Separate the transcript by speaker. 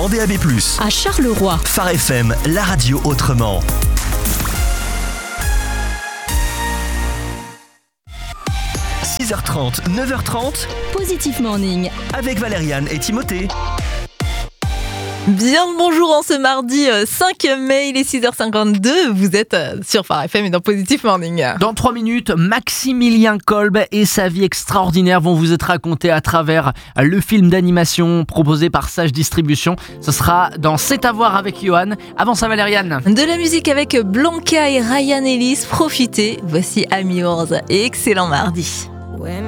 Speaker 1: en DAB+.
Speaker 2: À Charleroi.
Speaker 1: Phare FM, la radio autrement. « 6h30, 9h30,
Speaker 2: Positif Morning.
Speaker 1: avec Valériane et Timothée.
Speaker 3: Bien le bonjour en ce mardi 5 mai, il est 6h52, vous êtes sur Phare FM et dans Positif Morning.
Speaker 4: Dans 3 minutes, Maximilien Kolb et sa vie extraordinaire vont vous être racontés à travers le film d'animation proposé par Sage Distribution. Ce sera dans C'est à voir avec Johan. Avant ça, Valériane.
Speaker 3: De la musique avec Blanca et Ryan Ellis, profitez, voici Ami Wars et excellent mardi.